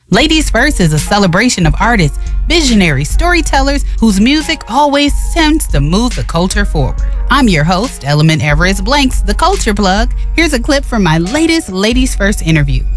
Ladies First is a celebration of artists, visionaries, storytellers whose music always tends to move the culture forward. I'm your host, Element Everest Blanks, the Culture Plug. Here's a clip from my latest Ladies First interview.